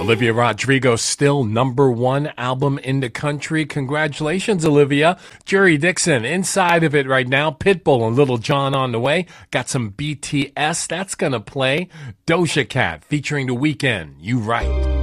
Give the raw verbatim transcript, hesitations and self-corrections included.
Olivia Rodrigo, still number one album in the country. Congratulations, Olivia. Jerry Dixon, inside of it right now. Pitbull and Little John on the way. Got some B T S. That's going to play. Doja Cat featuring The Weeknd. You Right.